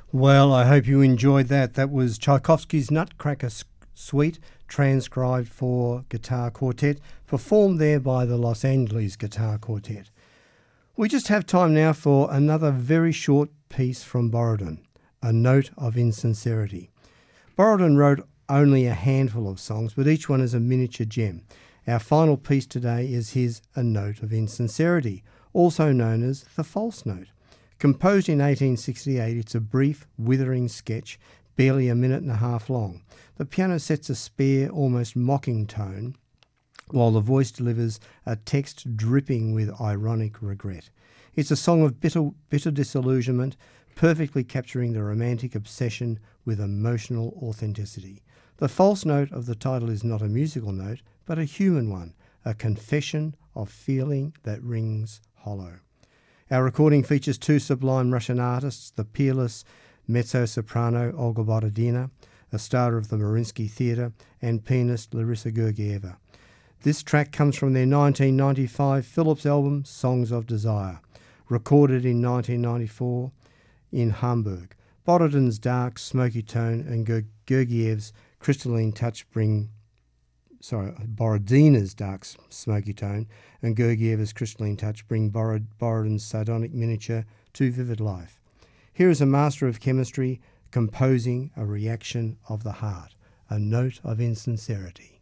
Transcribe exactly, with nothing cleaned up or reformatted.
Well, I hope you enjoyed that. That was Tchaikovsky's Nutcracker Suite, transcribed for guitar quartet, performed there by the Los Angeles Guitar Quartet. We just have time now for another very short piece from Borodin, A Note of Insincerity. Borodin wrote only a handful of songs, but each one is a miniature gem. Our final piece today is his A Note of Insincerity, also known as The False Note. Composed in eighteen sixty-eight, it's a brief, withering sketch, barely a minute and a half long. The piano sets a spare, almost mocking tone, while the voice delivers a text dripping with ironic regret. It's a song of bitter, bitter disillusionment, perfectly capturing the romantic obsession with emotional authenticity. The false note of the title is not a musical note, but a human one, a confession of feeling that rings hollow. Our recording features two sublime Russian artists, the peerless mezzo-soprano Olga Borodina, a star of the Mariinsky Theatre, and pianist Larissa Gergieva. This track comes from their nineteen ninety-five Phillips album, Songs of Desire, recorded in nineteen ninety-four in Hamburg. Borodin's dark, smoky tone and Gergiev's crystalline touch bring sorry, Borodina's dark, smoky tone and Gergiev's crystalline touch bring Borod, Borodin's sardonic miniature to vivid life. Here is a master of chemistry composing a reaction of the heart, a note of insincerity.